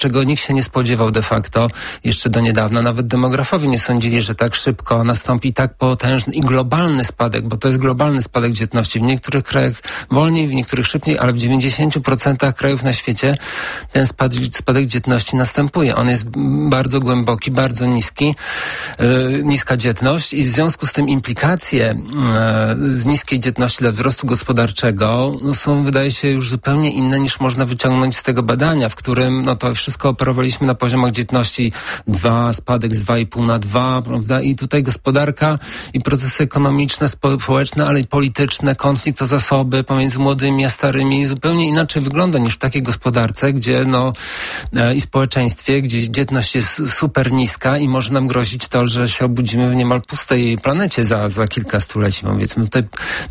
czego nikt się nie spodziewał de facto jeszcze do niedawna. Nawet demografowie nie sądzili, że tak szybko nastąpi tak potężny i globalny spadek, bo to jest globalny spadek dzietności. W niektórych krajach wolniej, w niektórych szybciej, ale w 90% krajów na świecie ten spadek dzietności następuje. On jest bardzo głęboki, bardzo niski, niska dzietność i w związku z tym implikacje z niskiej dzietności dla wzrostu gospodarczego są, wydaje się, już zupełnie inne niż można wyciągnąć z tego badania, w którym to wszystko operowaliśmy na poziomach dzietności 2, spadek z 2,5 na 2, prawda? I tutaj gospodarka i procesy ekonomiczne, społeczne, ale i polityczne, konflikt o zasoby pomiędzy młodymi a starymi zupełnie inaczej wygląda niż w takiej gospodarce, gdzie i społeczeństwie, gdzie dzietność jest super niska i może nam grozić to, że się obudzimy w niemal pustej planecie za kilka stuleci. Powiedzmy, te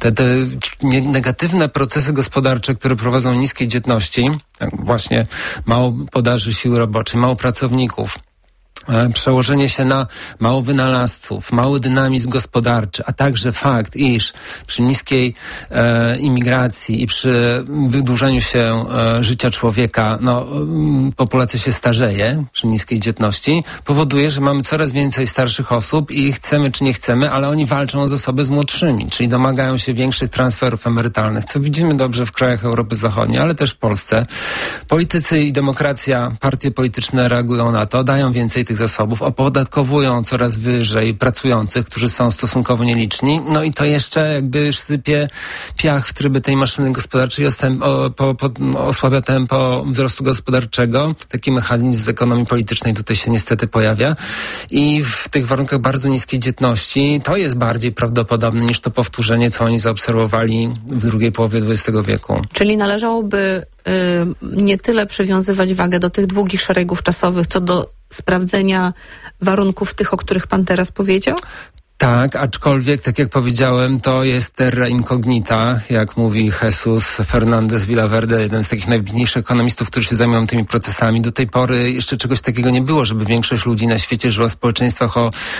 negatywne procesy gospodarcze, które prowadzą niskiej dzietności, właśnie mało podaży siły roboczej, mało pracowników, przełożenie się na mało wynalazców, mały dynamizm gospodarczy, a także fakt, iż przy niskiej imigracji i przy wydłużeniu się życia człowieka, populacja się starzeje przy niskiej dzietności, powoduje, że mamy coraz więcej starszych osób i chcemy czy nie chcemy, ale oni walczą o zasoby z młodszymi, czyli domagają się większych transferów emerytalnych, co widzimy dobrze w krajach Europy Zachodniej, ale też w Polsce. Politycy i demokracja, partie polityczne reagują na to, dają więcej tych zasobów, opodatkowują coraz wyżej pracujących, którzy są stosunkowo nieliczni, i to jeszcze jakby sypie piach w tryby tej maszyny gospodarczej, osłabia tempo wzrostu gospodarczego. Taki mechanizm z ekonomii politycznej tutaj się niestety pojawia i w tych warunkach bardzo niskiej dzietności to jest bardziej prawdopodobne niż to powtórzenie, co oni zaobserwowali w drugiej połowie XX wieku. Czyli należałoby nie tyle przywiązywać wagę do tych długich szeregów czasowych, co do sprawdzenia warunków tych, o których pan teraz powiedział? Tak, aczkolwiek, tak jak powiedziałem, to jest terra incognita, jak mówi Jesus Fernández Villaverde, jeden z takich najwybitniejszych ekonomistów, którzy się zajmują tymi procesami. Do tej pory jeszcze czegoś takiego nie było, żeby większość ludzi na świecie żyła w społeczeństwach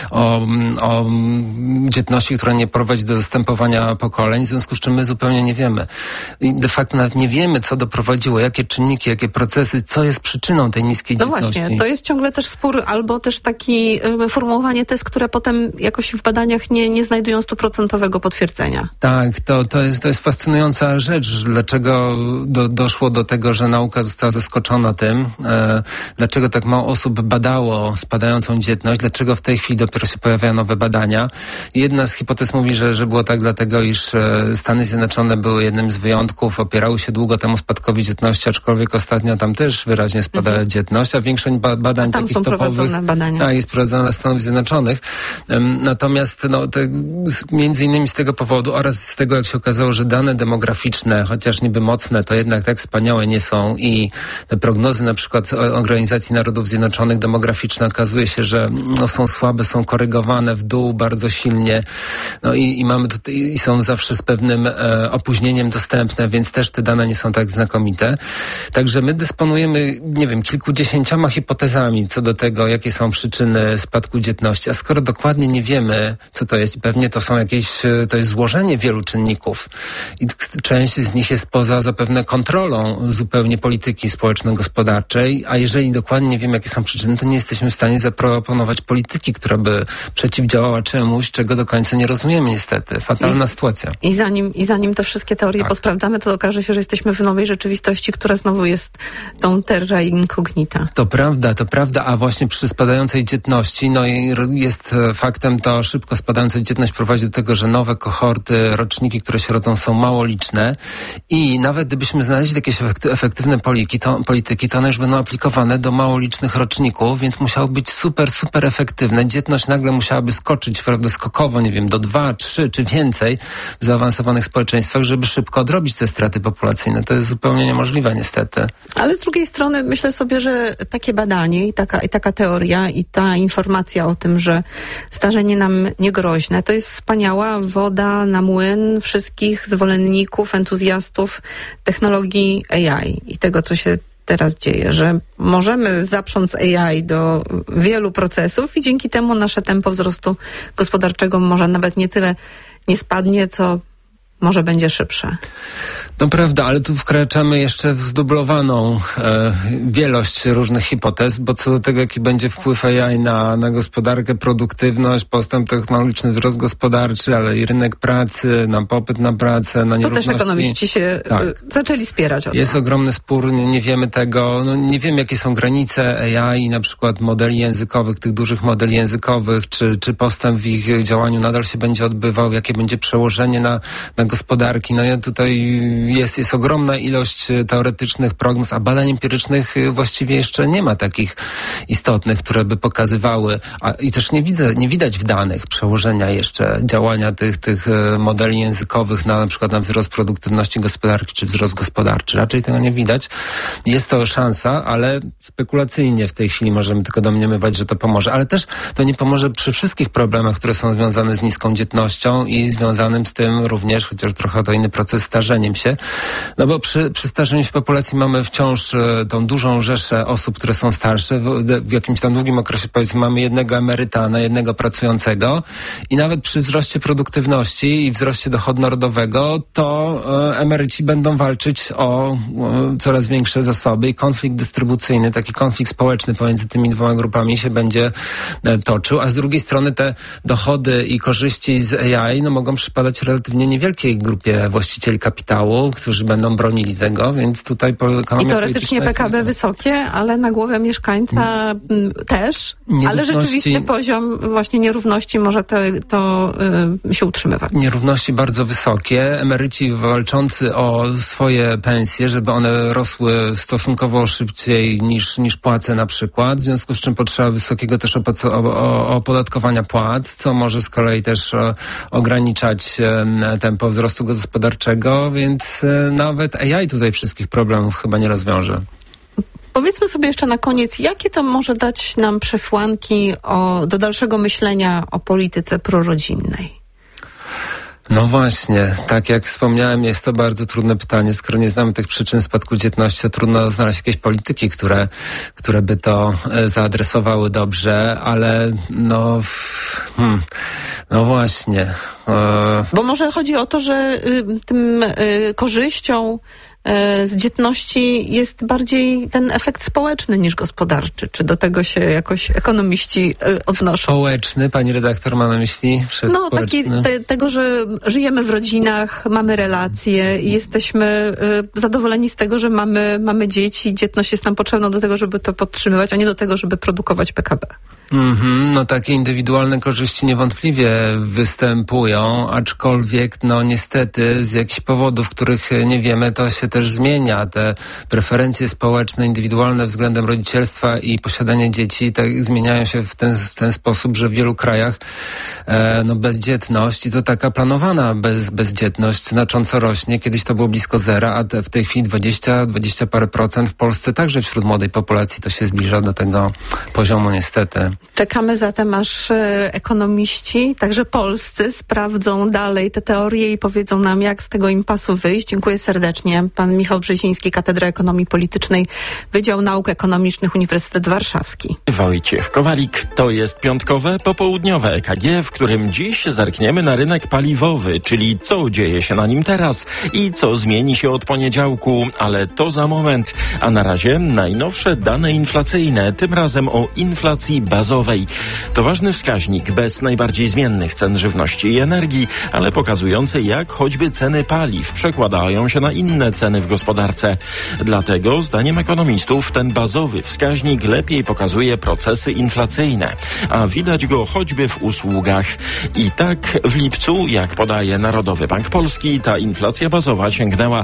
o dzietności, która nie prowadzi do zastępowania pokoleń, w związku z czym my zupełnie nie wiemy. I de facto nawet nie wiemy, co doprowadziło, jakie czynniki, jakie procesy, co jest przyczyną tej niskiej dzietności. No właśnie, to jest ciągle też spór, albo też taki formułowanie tez, które potem jakoś w badaniach nie znajdują 100% potwierdzenia. Tak, to jest fascynująca rzecz. Dlaczego doszło do tego, że nauka została zaskoczona tym? Dlaczego tak mało osób badało spadającą dzietność? Dlaczego w tej chwili dopiero się pojawiają nowe badania? Jedna z hipotez mówi, że było tak dlatego, iż Stany Zjednoczone były jednym z wyjątków, opierały się długo temu spadkowi dzietności, aczkolwiek ostatnio tam też wyraźnie spada dzietność, a większość badań tam takich są topowych prowadzone badania. jest prowadzona w Stanach Zjednoczonych. Natomiast między innymi z tego powodu oraz z tego, jak się okazało, że dane demograficzne, chociaż niby mocne, to jednak tak wspaniałe nie są i te prognozy na przykład Organizacji Narodów Zjednoczonych demograficzne okazuje się, że są słabe, są korygowane w dół bardzo silnie. I mamy tutaj, i są zawsze z pewnym opóźnieniem dostępne, więc też te dane nie są tak znakomite. Także my dysponujemy, kilkudziesięcioma hipotezami co do tego, jakie są przyczyny spadku dzietności, a skoro dokładnie nie wiemy, co to jest i pewnie to jest złożenie wielu czynników i część z nich jest poza zapewne kontrolą zupełnie polityki społeczno-gospodarczej, a jeżeli dokładnie nie wiemy, jakie są przyczyny, to nie jesteśmy w stanie zaproponować polityki, która by przeciwdziałała czemuś, czego do końca nie rozumiemy niestety. Fatalna sytuacja. I zanim te wszystkie teorie posprawdzamy, to okaże się, że jesteśmy w nowej rzeczywistości, która znowu jest tą terra incognita. To prawda, a właśnie przy spadającej dzietności, jest faktem to szybko spadająca dzietność prowadzi do tego, że nowe kohorty, roczniki, które się rodzą, są mało liczne i nawet gdybyśmy znaleźli jakieś efektywne polityki, to one już będą aplikowane do mało licznych roczników, więc musiało być super efektywne. Dzietność nagle musiałaby skoczyć, skokowo, do 2, 3 czy więcej w zaawansowanych społeczeństwach, żeby szybko odrobić te straty populacyjne. To jest zupełnie niemożliwe niestety. Ale z drugiej strony myślę sobie, że takie badanie i taka teoria i ta informacja o tym, że starzenie nam niegroźne, to jest wspaniała woda na młyn wszystkich zwolenników, entuzjastów technologii AI i tego, co się teraz dzieje, że możemy zaprząc AI do wielu procesów i dzięki temu nasze tempo wzrostu gospodarczego może nawet nie tyle nie spadnie, co może będzie szybsze. No prawda, ale tu wkraczamy jeszcze w zdublowaną wielość różnych hipotez, bo co do tego, jaki będzie wpływ AI na gospodarkę, produktywność, postęp technologiczny, wzrost gospodarczy, ale i rynek pracy, na popyt na pracę, na nierówności. To też ekonomiści się zaczęli spierać o to. Jest ogromny spór, nie wiemy tego, nie wiemy, jakie są granice AI, na przykład modeli językowych, tych dużych modeli językowych, czy postęp w ich działaniu nadal się będzie odbywał, jakie będzie przełożenie na gospodarki. No ja tutaj jest ogromna ilość teoretycznych prognoz, a badań empirycznych właściwie jeszcze nie ma takich istotnych, które by pokazywały, i też nie widać w danych przełożenia jeszcze działania tych modeli językowych na przykład na wzrost produktywności gospodarki czy wzrost gospodarczy. Raczej tego nie widać. Jest to szansa, ale spekulacyjnie w tej chwili możemy tylko domniemywać, że to pomoże. Ale też to nie pomoże przy wszystkich problemach, które są związane z niską dzietnością i związanym z tym również, chociaż trochę to inny proces, starzeniem się. No bo przy starzeniu się populacji mamy wciąż tą dużą rzeszę osób, które są starsze. W jakimś tam długim okresie, powiedzmy, mamy jednego emeryta na jednego pracującego i nawet przy wzroście produktywności i wzroście dochodu narodowego, to emeryci będą walczyć o coraz większe zasoby i konflikt dystrybucyjny, taki konflikt społeczny pomiędzy tymi dwoma grupami się będzie toczył, a z drugiej strony te dochody i korzyści z AI mogą przypadać relatywnie niewielkiej grupie właścicieli kapitału, którzy będą bronili tego, więc tutaj i teoretycznie PKB wysokie, ale na głowę mieszkańca też, ale rzeczywisty poziom właśnie nierówności może to się utrzymywać. Nierówności bardzo wysokie. Emeryci walczący o swoje pensje, żeby one rosły stosunkowo szybciej niż płace na przykład, w związku z czym potrzeba wysokiego też opodatkowania płac, co może z kolei też ograniczać tempo wzrostu gospodarczego, więc nawet AI tutaj wszystkich problemów chyba nie rozwiąże. Powiedzmy sobie jeszcze na koniec, jakie to może dać nam przesłanki do dalszego myślenia o polityce prorodzinnej? No właśnie, tak jak wspomniałem, jest to bardzo trudne pytanie. Skoro nie znamy tych przyczyn spadku dzietności, to trudno znaleźć jakieś polityki, które by to zaadresowały dobrze, ale no właśnie. Bo może chodzi o to, że tym korzyścią z dzietności jest bardziej ten efekt społeczny niż gospodarczy. Czy do tego się jakoś ekonomiści odnoszą? Społeczny, pani redaktor ma na myśli? Tego, że żyjemy w rodzinach, mamy relacje i jesteśmy zadowoleni z tego, że mamy dzieci. Dzietność jest nam potrzebna do tego, żeby to podtrzymywać, a nie do tego, żeby produkować PKB. No takie indywidualne korzyści niewątpliwie występują, aczkolwiek niestety z jakichś powodów, których nie wiemy, to się też zmienia. Te preferencje społeczne, indywidualne względem rodzicielstwa i posiadania dzieci zmieniają się w ten sposób, że w wielu krajach bezdzietność i to taka planowana bezdzietność znacząco rośnie. Kiedyś to było blisko zera, a w tej chwili 20 parę procent. W Polsce także wśród młodej populacji to się zbliża do tego poziomu niestety. Czekamy zatem, aż ekonomiści, także polscy, sprawdzą dalej te teorie i powiedzą nam, jak z tego impasu wyjść. Dziękuję serdecznie. Pan Michał Brzeziński, Katedra Ekonomii Politycznej, Wydział Nauk Ekonomicznych, Uniwersytet Warszawski. Wojciech Kowalik, to jest piątkowe, popołudniowe EKG, w którym dziś zerkniemy na rynek paliwowy, czyli co dzieje się na nim teraz i co zmieni się od poniedziałku, ale to za moment. A na razie najnowsze dane inflacyjne, tym razem o inflacji bazowej. To ważny wskaźnik bez najbardziej zmiennych cen żywności i energii, ale pokazujący, jak choćby ceny paliw przekładają się na inne ceny w gospodarce. Dlatego, zdaniem ekonomistów, ten bazowy wskaźnik lepiej pokazuje procesy inflacyjne, a widać go choćby w usługach. I tak w lipcu, jak podaje Narodowy Bank Polski, ta inflacja bazowa sięgnęła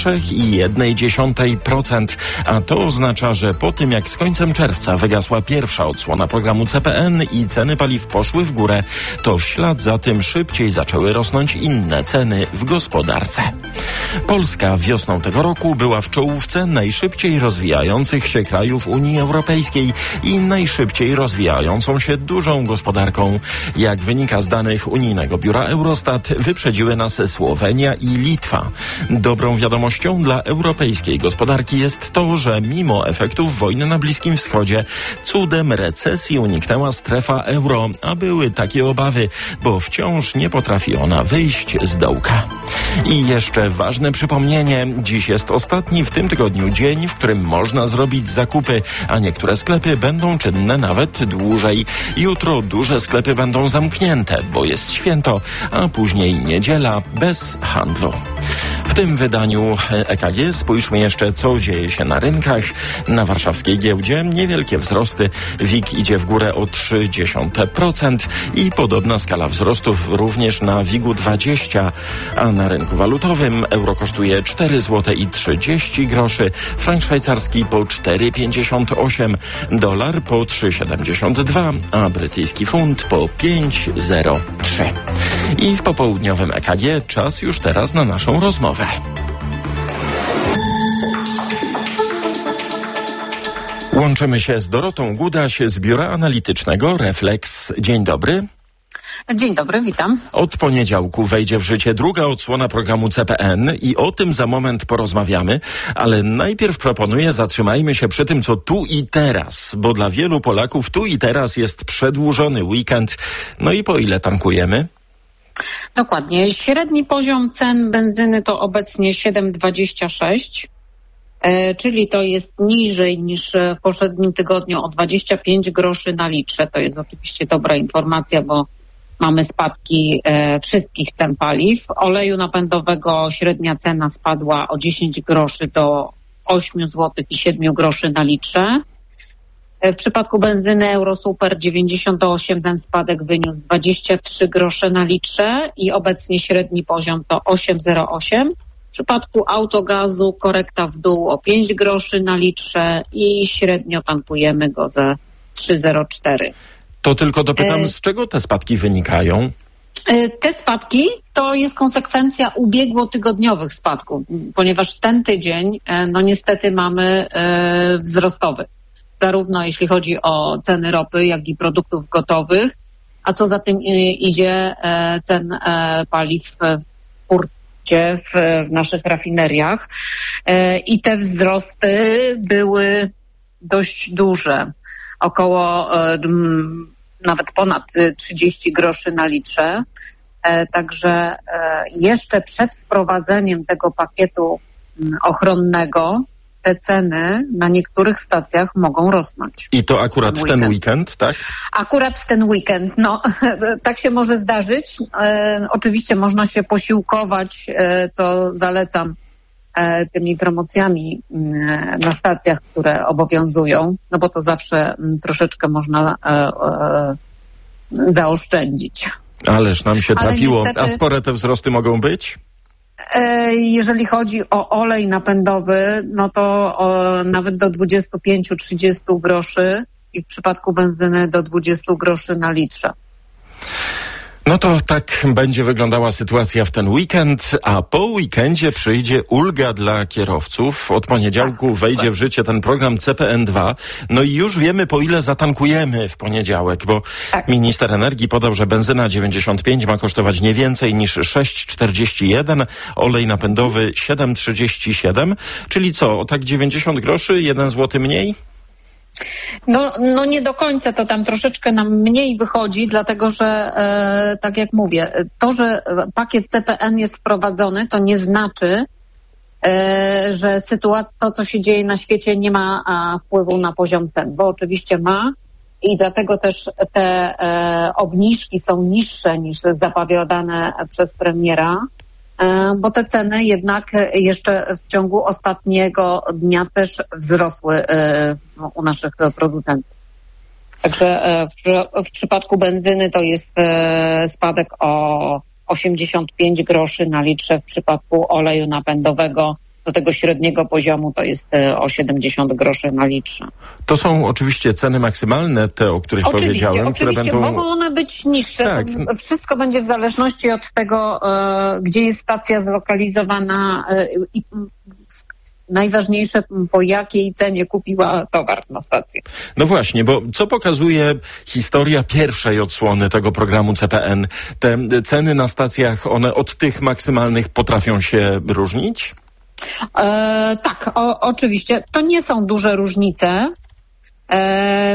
3,1%, a to oznacza, że po tym, jak z końcem czerwca wygasła pierwsza odsłona programu CPN i ceny paliw poszły w górę, to w ślad za tym szybciej zaczęły rosnąć inne ceny w gospodarce. Polska wiosną tego roku była w czołówce najszybciej rozwijających się krajów Unii Europejskiej i najszybciej rozwijającą się dużą gospodarką. Jak wynika z danych unijnego biura Eurostat, wyprzedziły nas Słowenia i Litwa. Dobrą wiadomością dla europejskiej gospodarki jest to, że mimo efektów wojny na Bliskim Wschodzie, cudem recesji recesji uniknęła strefa euro, a były takie obawy, bo wciąż nie potrafi ona wyjść z dołka. I jeszcze ważne przypomnienie. Dziś jest ostatni w tym tygodniu dzień, w którym można zrobić zakupy, a niektóre sklepy będą czynne nawet dłużej. Jutro duże sklepy będą zamknięte, bo jest święto, a później niedziela bez handlu. W tym wydaniu EKG spójrzmy jeszcze, co dzieje się na rynkach. Na warszawskiej giełdzie niewielkie wzrosty. WIG idzie w górę o 0,3% i podobna skala wzrostów również na WIG-u 20, a na rynku walutowym euro kosztuje 4,30 zł, frank szwajcarski po 4,58, dolar po 3,72, a brytyjski funt po 5,03. I w popołudniowym EKG czas już teraz na naszą rozmowę. Łączymy się z Dorotą Gudaś z Biura Analitycznego Reflex. Dzień dobry. Dzień dobry, witam. Od poniedziałku wejdzie w życie druga odsłona programu CPN i o tym za moment porozmawiamy, ale najpierw proponuję, zatrzymajmy się przy tym, co tu i teraz, bo dla wielu Polaków tu i teraz jest przedłużony weekend. No i po ile tankujemy? Dokładnie. Średni poziom cen benzyny to obecnie 7,26, czyli to jest niżej niż w poprzednim tygodniu o 25 groszy na litrze. To jest oczywiście dobra informacja, bo mamy spadki wszystkich cen paliw. Oleju napędowego średnia cena spadła o 10 groszy do 8 zł i 7 groszy na litrze. W przypadku benzyny Eurosuper 98 ten spadek wyniósł 23 grosze na litrze i obecnie średni poziom to 8,08. W przypadku autogazu korekta w dół o 5 groszy na litrze i średnio tankujemy go za 3,04. To tylko dopytam, z czego te spadki wynikają? Te spadki to jest konsekwencja ubiegłotygodniowych spadków, ponieważ ten tydzień, no niestety mamy wzrostowy. Zarówno jeśli chodzi o ceny ropy, jak i produktów gotowych, a co za tym idzie cen paliw w hurcie, w naszych rafineriach. I te wzrosty były dość duże, około nawet ponad 30 groszy na litrze. Także jeszcze przed wprowadzeniem tego pakietu ochronnego te ceny na niektórych stacjach mogą rosnąć. I to akurat w ten weekend, tak? Akurat w ten weekend, no tak się może zdarzyć. Oczywiście można się posiłkować, co zalecam, tymi promocjami na stacjach, które obowiązują, no bo to zawsze troszeczkę można zaoszczędzić. Ależ nam się trafiło. Niestety, a spore te wzrosty mogą być? Jeżeli chodzi o olej napędowy, no to nawet do 25-30 groszy i w przypadku benzyny do 20 groszy na litrze. No to tak będzie wyglądała sytuacja w ten weekend, a po weekendzie przyjdzie ulga dla kierowców. Od poniedziałku wejdzie w życie ten program CPN2. No i już wiemy, po ile zatankujemy w poniedziałek, bo minister energii podał, że benzyna 95 ma kosztować nie więcej niż 6,41, olej napędowy 7,37, czyli co, o tak 90 groszy, 1 zł mniej? No nie do końca, to tam troszeczkę nam mniej wychodzi, dlatego że, tak jak mówię, to, że pakiet CPN jest wprowadzony, to nie znaczy, że to, co się dzieje na świecie, nie ma wpływu na poziom cen, bo oczywiście ma i dlatego też te obniżki są niższe niż zapowiadane przez premiera, bo te ceny jednak jeszcze w ciągu ostatniego dnia też wzrosły u naszych producentów. Także w przypadku benzyny to jest spadek o 85 groszy na litrze, w przypadku oleju napędowego do tego średniego poziomu to jest o 70 groszy na litrze. To są oczywiście ceny maksymalne, te, o których powiedziałem. Oczywiście, które będą... mogą one być niższe. Tak. To wszystko będzie w zależności od tego, gdzie jest stacja zlokalizowana i najważniejsze, po jakiej cenie kupiła towar na stacji. No właśnie, bo co pokazuje historia pierwszej odsłony tego programu CPN? Te ceny na stacjach, one od tych maksymalnych potrafią się różnić? Tak, oczywiście. To nie są duże różnice.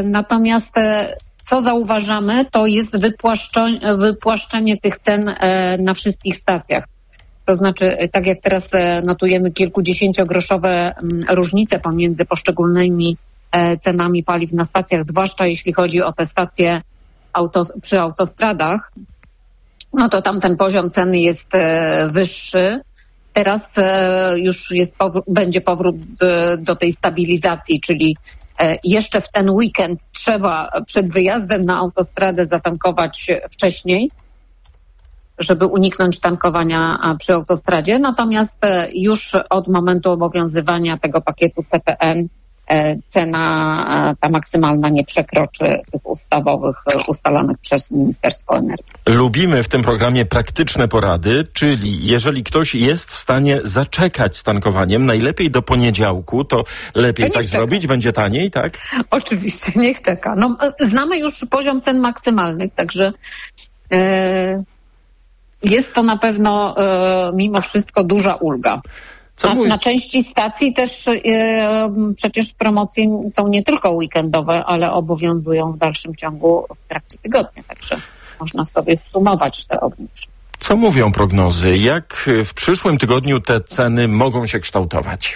Natomiast co zauważamy, to jest wypłaszczenie tych cen na wszystkich stacjach. To znaczy, tak jak teraz notujemy kilkudziesięciogroszowe różnice pomiędzy poszczególnymi cenami paliw na stacjach, zwłaszcza jeśli chodzi o te stacje przy autostradach, no to tam ten poziom ceny jest wyższy. Teraz już będzie powrót do tej stabilizacji, czyli jeszcze w ten weekend trzeba przed wyjazdem na autostradę zatankować wcześniej, żeby uniknąć tankowania przy autostradzie. Natomiast już od momentu obowiązywania tego pakietu CPN cena ta maksymalna nie przekroczy tych ustawowych ustalonych przez Ministerstwo Energii. Lubimy w tym programie praktyczne porady, czyli jeżeli ktoś jest w stanie zaczekać z tankowaniem, najlepiej do poniedziałku, to lepiej tak zrobić, będzie taniej, tak? Oczywiście, niech czeka. No, znamy już poziom cen maksymalnych, także jest to na pewno mimo wszystko duża ulga. Na części stacji też przecież promocje są nie tylko weekendowe, ale obowiązują w dalszym ciągu w trakcie tygodnia, także można sobie sumować te obniżki. Co mówią prognozy? Jak w przyszłym tygodniu te ceny mogą się kształtować?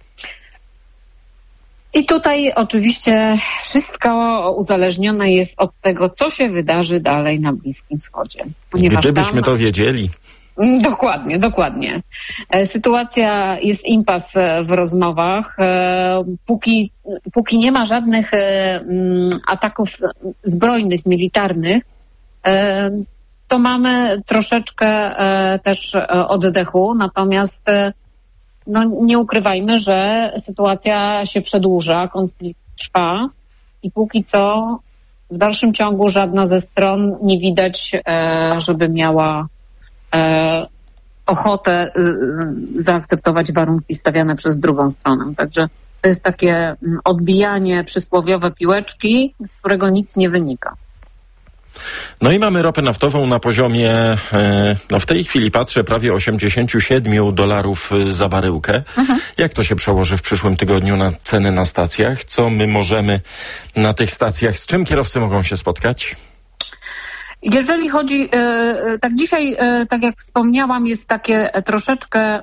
I tutaj oczywiście wszystko uzależnione jest od tego, co się wydarzy dalej na Bliskim Wschodzie. Gdybyśmy to wiedzieli. Dokładnie. Sytuacja jest impas w rozmowach. Póki nie ma żadnych ataków zbrojnych, militarnych, to mamy troszeczkę też oddechu. Natomiast no, nie ukrywajmy, że sytuacja się przedłuża, konflikt trwa i póki co w dalszym ciągu żadna ze stron nie widać, żeby miała ochotę zaakceptować warunki stawiane przez drugą stronę. Także to jest takie odbijanie przysłowiowe piłeczki, z którego nic nie wynika. No i mamy ropę naftową na poziomie, w tej chwili patrzę, prawie $87 za baryłkę. Jak to się przełoży w przyszłym tygodniu na ceny na stacjach? Co my możemy na tych stacjach, z czym kierowcy mogą się spotkać? Jeżeli chodzi, tak dzisiaj, tak jak wspomniałam, jest takie troszeczkę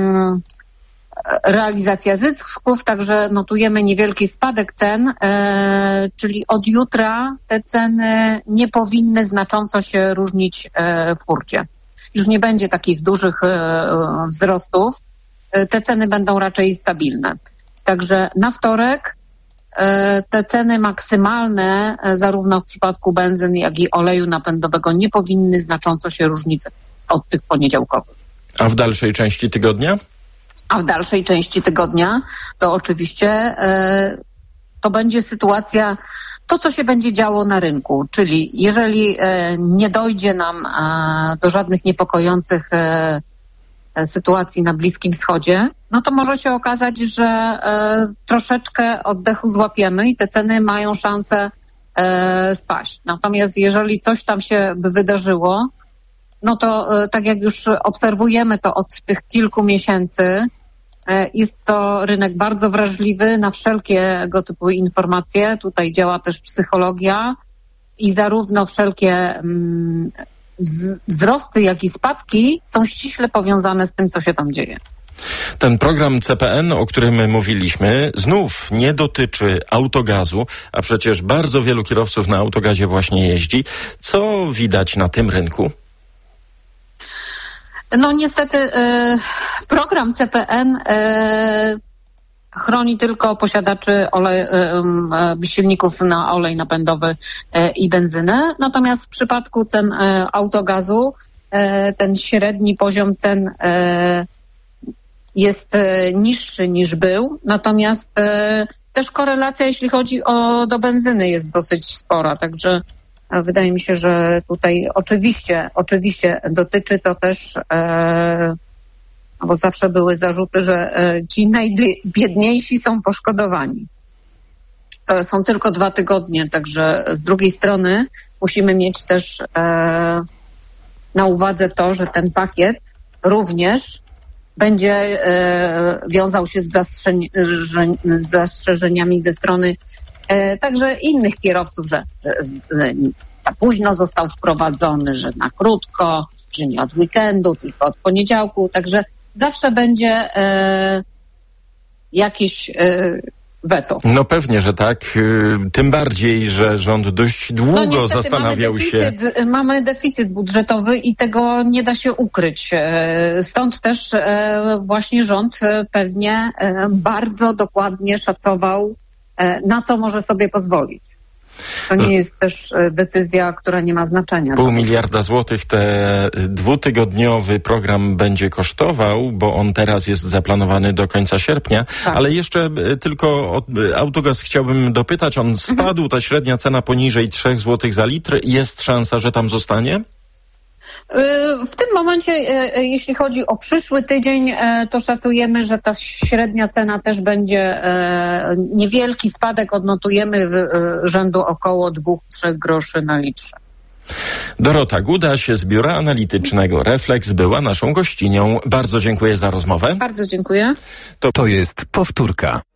realizacja zysków, także notujemy niewielki spadek cen, czyli od jutra te ceny nie powinny znacząco się różnić w hurcie. Już nie będzie takich dużych wzrostów, te ceny będą raczej stabilne. Także na wtorek te ceny maksymalne, zarówno w przypadku benzyn, jak i oleju napędowego, nie powinny znacząco się różnić od tych poniedziałkowych. A w dalszej części tygodnia? A w dalszej części tygodnia to oczywiście to będzie sytuacja, to co się będzie działo na rynku, czyli jeżeli nie dojdzie nam do żadnych niepokojących sytuacji na Bliskim Wschodzie, no to może się okazać, że troszeczkę oddechu złapiemy i te ceny mają szansę spaść. Natomiast jeżeli coś tam się by wydarzyło, no to tak jak już obserwujemy to od tych kilku miesięcy, jest to rynek bardzo wrażliwy na wszelkiego typu informacje. Tutaj działa też psychologia i zarówno wszelkie wzrosty, jak i spadki są ściśle powiązane z tym, co się tam dzieje. Ten program CPN, o którym mówiliśmy, znów nie dotyczy autogazu, a przecież bardzo wielu kierowców na autogazie właśnie jeździ. Co widać na tym rynku? No niestety program CPN chroni tylko posiadaczy silników na olej napędowy i benzynę. Natomiast w przypadku cen autogazu ten średni poziom cen jest niższy niż był. Natomiast też korelacja, jeśli chodzi do benzyny, jest dosyć spora. Także wydaje mi się, że tutaj oczywiście dotyczy to też, bo zawsze były zarzuty, że ci najbiedniejsi są poszkodowani. To są tylko 2 tygodnie, także z drugiej strony musimy mieć też na uwadze to, że ten pakiet również będzie wiązał się z zastrzeżeniami ze strony także innych kierowców, że za późno został wprowadzony, że na krótko, że nie od weekendu, tylko od poniedziałku, także zawsze będzie jakieś weto. No pewnie, że tak. Tym bardziej, że rząd dość długo zastanawiał się. Mamy deficyt budżetowy i tego nie da się ukryć. Stąd też właśnie rząd pewnie bardzo dokładnie szacował, na co może sobie pozwolić. To nie jest też decyzja, która nie ma znaczenia. 0,5 miliarda złotych dwutygodniowy program będzie kosztował, bo on teraz jest zaplanowany do końca sierpnia. Tak. Ale jeszcze tylko o Autogaz chciałbym dopytać. On spadł, ta średnia cena poniżej 3 zł za litr. Jest szansa, że tam zostanie? W tym momencie, jeśli chodzi o przyszły tydzień, to szacujemy, że ta średnia cena też będzie niewielki spadek, odnotujemy rzędu około 2-3 groszy na litrze. Dorota Gudaś z Biura Analitycznego Reflex była naszą gościnią. Bardzo dziękuję za rozmowę. Bardzo dziękuję. To jest powtórka.